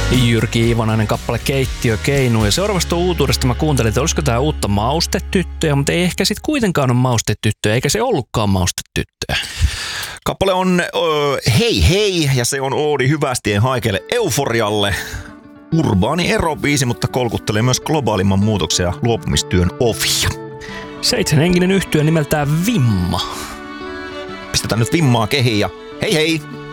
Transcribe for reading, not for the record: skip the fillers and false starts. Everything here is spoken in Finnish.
Jyrki Ivonainen kappale Keittiö keinuu. Ja seuraavasta uutuudesta mä kuuntelin, että olisiko tää uutta Maustetyttöjä, mutta ei ehkä sit kuitenkaan ole Maustetyttöjä, eikä se ollutkaan Maustetyttöjä. Kappale on Hei hei, ja se on oodi Hyvästien haikeelle euforialle. Urbaani erobiisi, mutta kolkuttelee myös globaalimman muutoksen ja luopumistyön ovia. 7-henkinen yhtye nimeltään Vimma. Pistetään nyt Vimmaa kehiin ja hei hei!